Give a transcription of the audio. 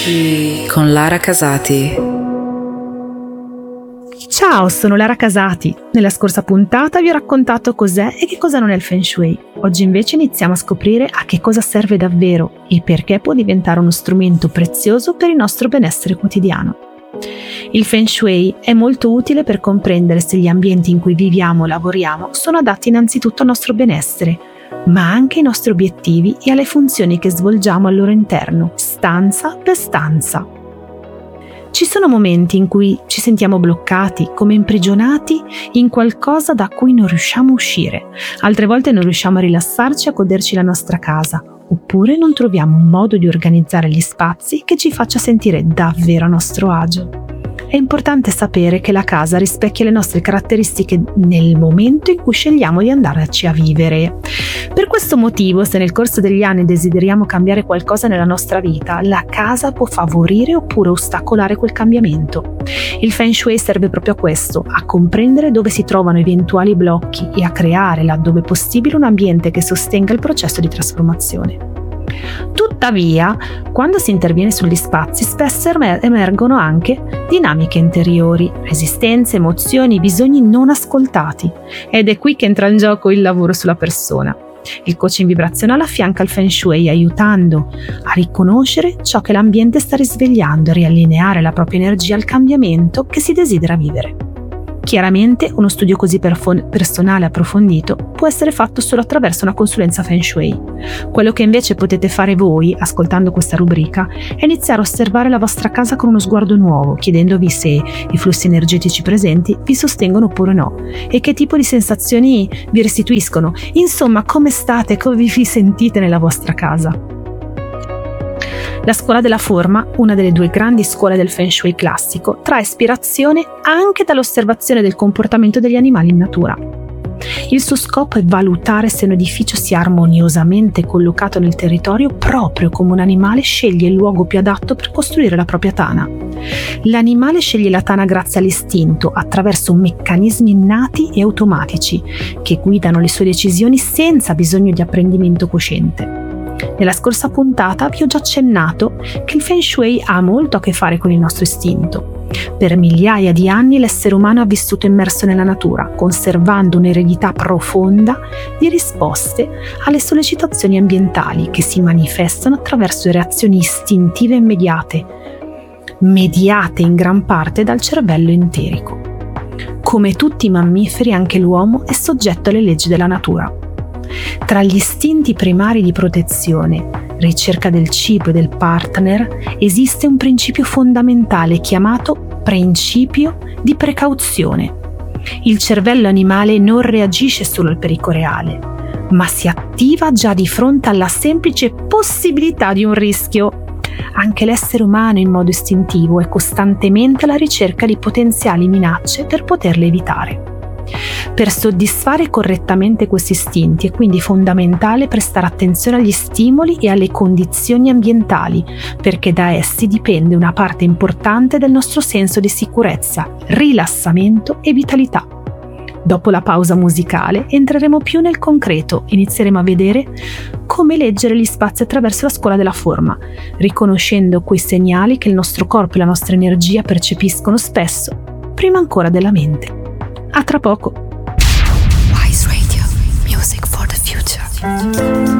Shui con Lara Casati. Ciao, sono Lara Casati. Nella scorsa puntata vi ho raccontato cos'è e che cosa non è il Feng Shui. Oggi invece iniziamo a scoprire a che cosa serve davvero e perché può diventare uno strumento prezioso per il nostro benessere quotidiano. Il Feng Shui è molto utile per comprendere se gli ambienti in cui viviamo o lavoriamo sono adatti innanzitutto al nostro benessere, ma anche ai nostri obiettivi e alle funzioni che svolgiamo al loro interno, stanza per stanza. Ci sono momenti in cui ci sentiamo bloccati, come imprigionati in qualcosa da cui non riusciamo a uscire. Altre volte non riusciamo a rilassarci e a goderci la nostra casa, oppure non troviamo un modo di organizzare gli spazi che ci faccia sentire davvero a nostro agio. È importante sapere che la casa rispecchia le nostre caratteristiche nel momento in cui scegliamo di andarci a vivere. Per questo motivo, se nel corso degli anni desideriamo cambiare qualcosa nella nostra vita, la casa può favorire oppure ostacolare quel cambiamento. Il Feng Shui serve proprio a questo, a comprendere dove si trovano eventuali blocchi e a creare, laddove possibile, un ambiente che sostenga il processo di trasformazione. Tuttavia, quando si interviene sugli spazi, spesso emergono anche dinamiche interiori, resistenze, emozioni, bisogni non ascoltati. Ed è qui che entra in gioco il lavoro sulla persona. Il coaching vibrazionale affianca il Feng Shui aiutando a riconoscere ciò che l'ambiente sta risvegliando e riallineare la propria energia al cambiamento che si desidera vivere. Chiaramente uno studio così personale e approfondito può essere fatto solo attraverso una consulenza Feng Shui. Quello che invece potete fare voi, ascoltando questa rubrica, è iniziare a osservare la vostra casa con uno sguardo nuovo, chiedendovi se i flussi energetici presenti vi sostengono oppure no, e che tipo di sensazioni vi restituiscono. Insomma, come state, come vi sentite nella vostra casa. La scuola della forma, una delle due grandi scuole del Feng Shui classico, trae ispirazione anche dall'osservazione del comportamento degli animali in natura. Il suo scopo è valutare se un edificio sia armoniosamente collocato nel territorio proprio come un animale sceglie il luogo più adatto per costruire la propria tana. L'animale sceglie la tana grazie all'istinto, attraverso meccanismi innati e automatici che guidano le sue decisioni senza bisogno di apprendimento cosciente. Nella scorsa puntata vi ho già accennato che il Feng Shui ha molto a che fare con il nostro istinto. Per migliaia di anni l'essere umano ha vissuto immerso nella natura, conservando un'eredità profonda di risposte alle sollecitazioni ambientali che si manifestano attraverso reazioni istintive immediate, mediate in gran parte dal cervello enterico. Come tutti i mammiferi, anche l'uomo è soggetto alle leggi della natura. Tra gli istinti primari di protezione, ricerca del cibo e del partner, esiste un principio fondamentale chiamato principio di precauzione. Il cervello animale non reagisce solo al pericolo reale, ma si attiva già di fronte alla semplice possibilità di un rischio. Anche l'essere umano in modo istintivo è costantemente alla ricerca di potenziali minacce per poterle evitare. Per soddisfare correttamente questi istinti è quindi fondamentale prestare attenzione agli stimoli e alle condizioni ambientali, perché da essi dipende una parte importante del nostro senso di sicurezza, rilassamento e vitalità. Dopo la pausa musicale entreremo più nel concreto e inizieremo a vedere come leggere gli spazi attraverso la scuola della forma, riconoscendo quei segnali che il nostro corpo e la nostra energia percepiscono spesso, prima ancora della mente. A tra poco. Wise Radio, music for the future.